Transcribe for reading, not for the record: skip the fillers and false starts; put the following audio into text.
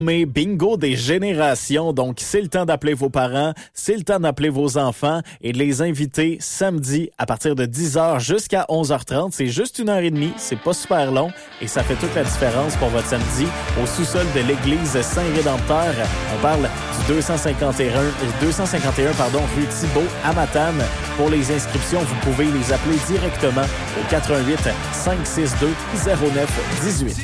Mais bingo des générations, donc c'est le temps d'appeler vos parents, c'est le temps d'appeler vos enfants et de les inviter samedi à partir de 10h jusqu'à 11h30. C'est juste 1h30, c'est pas super long et ça fait toute la différence pour votre samedi au sous-sol de l'église Saint-Rédempteur. On parle du 251 rue Thibault à Matane. Pour les inscriptions, vous pouvez les appeler directement au 88 562 09 18.